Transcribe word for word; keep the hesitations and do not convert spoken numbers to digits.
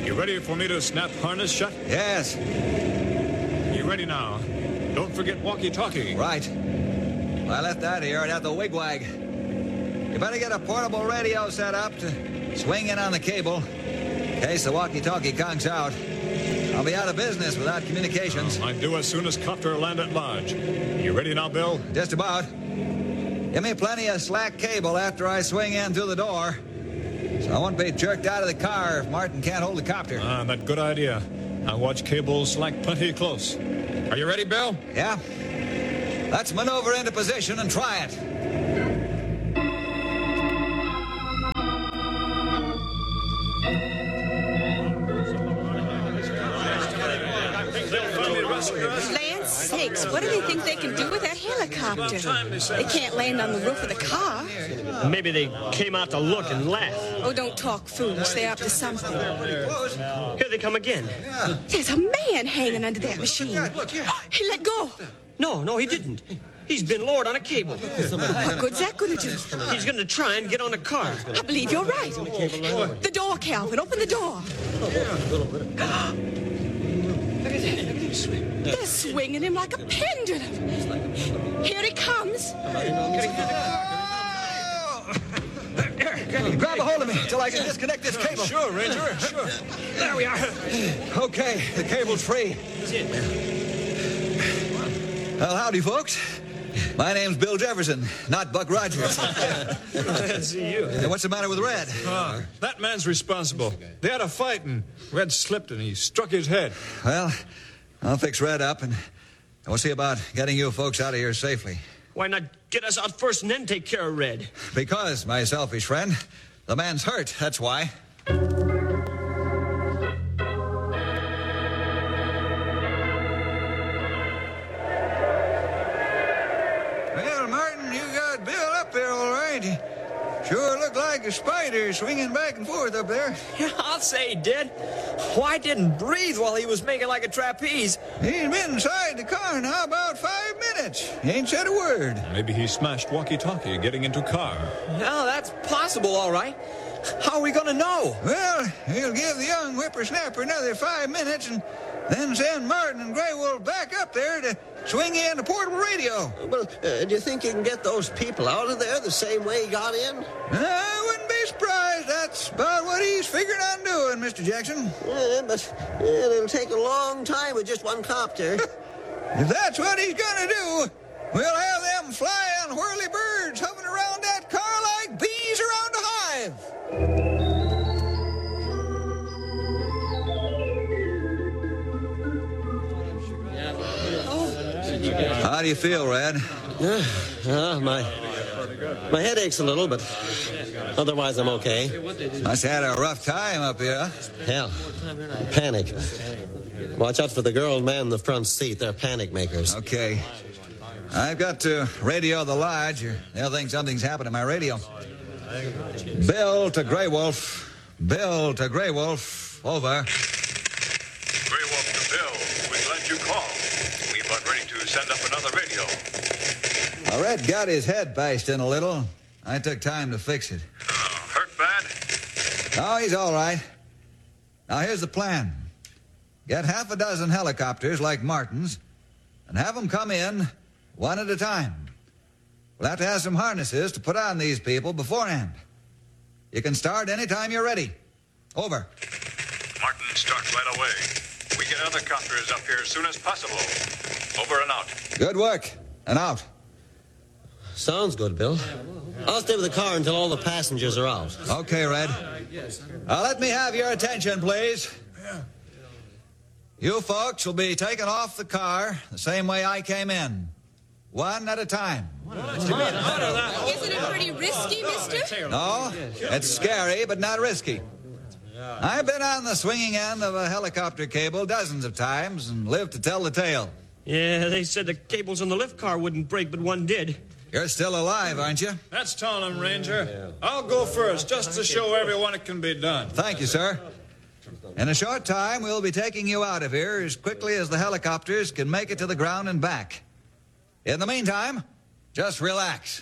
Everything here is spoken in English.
You ready for me to snap harness shut? Yes. You ready now? Don't forget walkie-talkie. Right. If I left that here, I'd have the wigwag. You better get a portable radio set up to swing in on the cable. In case the walkie-talkie conks out. I'll be out of business without communications. Oh, I do as soon as copter land at Lodge. You ready now, Bill? Just about. Give me plenty of slack cable after I swing in through the door. So I won't be jerked out of the car if Martin can't hold the copter. Ah, that good idea. I'll watch cable slack plenty close. Are you ready, Bill? Yeah. Let's maneuver into position and try it. Land's sakes, what do they think they can do with that helicopter? They can't land on the roof of the car. Maybe they came out to look and laugh. Oh, don't talk foolish. They're up to something. Here they come again. There's a man hanging under that machine. He let go. No, no, he didn't. He's been lowered on a cable. What good's that going to do? He's going to try and get on the car. I believe you're right. The door, Calvin. Open the door. They're swinging him like a pendulum. Here he comes. Grab a hold of me till I can disconnect this cable. Sure, Ranger, sure. There we are. Okay, the cable's free. Well, howdy, folks. My name's Bill Jefferson, not Buck Rogers. Glad to see you. Hey, what's the matter with Red? Uh, that man's responsible. They had a fight, and Red slipped, and he struck his head. Well, I'll fix Red up, and we'll see about getting you folks out of here safely. Why not get us out first and then take care of Red? Because, my selfish friend, the man's hurt, that's why. Well, Martin, you got Bill up there all right. He sure looked like a spider swinging back and forth up there. Yeah, I'll say he did. Why didn't breathe while he was making like a trapeze? He's been inside the car now about five minutes. He ain't said a word. Maybe he smashed walkie-talkie getting into car. Yeah, that's possible, all right. How are we going to know? Well, he'll give the young whippersnapper another five minutes and then send Martin and Grey Wolf back up there to swing in the portable radio. Well, uh, do you think you can get those people out of there the same way he got in? I wouldn't be surprised. That's about what he's figuring on doing, Mister Jackson. Yeah, but uh, it'll take a long time with just one copter. If that's what he's gonna do, we'll have them flying whirly birds hovering around that car like bees around a hive. How do you feel, Red? Yeah, uh, my my head aches a little, but otherwise I'm okay. Must have had a rough time up here. Hell, panic. Watch out for the girl and man in the front seat. They're panic makers. Okay. I've got to radio the lodge, or they'll think something's happened to my radio. Bill to Grey Wolf. Bill to Grey Wolf. Over. Grey Wolf to Bill. We're glad you called. We're about ready to send up another radio. Now, Red got his head bashed in a little. I took time to fix it. Uh, hurt bad? No, he's all right. Now, here's the plan. Get half a dozen helicopters like Martin's and have them come in one at a time. We'll have to have some harnesses to put on these people beforehand. You can start anytime you're ready. Over. Martin starts right away. We get other copters up here as soon as possible. Over and out. Good work. And out. Sounds good, Bill. I'll stay with the car until all the passengers are out. Okay, Red. Now, let me have your attention, please. You folks will be taken off the car the same way I came in. One at a time. Isn't it pretty risky, mister? No, it's scary, but not risky. I've been on the swinging end of a helicopter cable dozens of times and lived to tell the tale. Yeah, they said the cables on the lift car wouldn't break, but one did. You're still alive, aren't you? That's telling him, Ranger. I'll go first, just to show everyone it can be done. Thank you, sir. In a short time, we'll be taking you out of here as quickly as the helicopters can make it to the ground and back. In the meantime, just relax.